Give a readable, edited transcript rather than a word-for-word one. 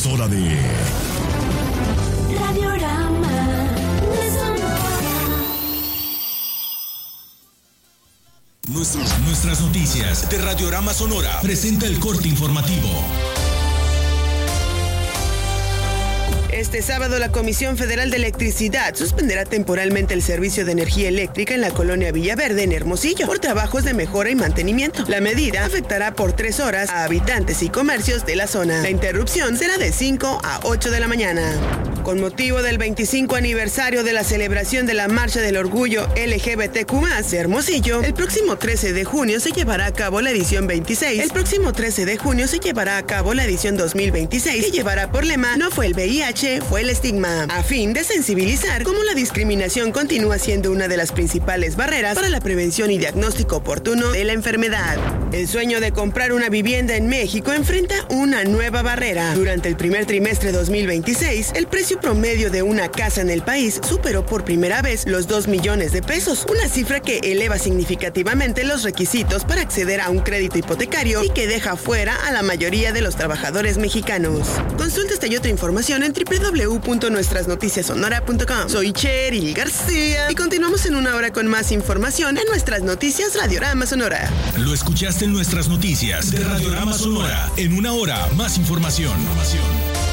hora de Radiorama de Sonora. Nuestras noticias de Radiorama Sonora presenta el corte informativo. Este sábado, la Comisión Federal de Electricidad suspenderá temporalmente el servicio de energía eléctrica en la colonia Villaverde, en Hermosillo, por trabajos de mejora y mantenimiento. La medida afectará por 3 horas a habitantes y comercios de la zona. La interrupción será de 5 a 8 de la mañana. Con motivo del 25 aniversario de la celebración de la Marcha del Orgullo LGBTQ+ de Hermosillo, el próximo 13 de junio se llevará a cabo la edición 26. El próximo 13 de junio se llevará a cabo la edición 2026, que llevará por lema "No fue el VIH, fue el estigma", a fin de sensibilizar cómo la discriminación continúa siendo una de las principales barreras para la prevención y diagnóstico oportuno de la enfermedad. El sueño de comprar una vivienda en México enfrenta una nueva barrera. Durante el primer trimestre 2026, el precio promedio de una casa en el país superó por primera vez los 2 millones de pesos, una cifra que eleva significativamente los requisitos para acceder a un crédito hipotecario y que deja fuera a la mayoría de los trabajadores mexicanos. Consulta esta y otra información en www.nuestrasnoticiasonora.com. Soy Cheryl García y continuamos en una hora con más información en nuestras noticias Radiorama Sonora. Lo escuchaste en nuestras noticias de Radiorama Sonora. En una hora, más información.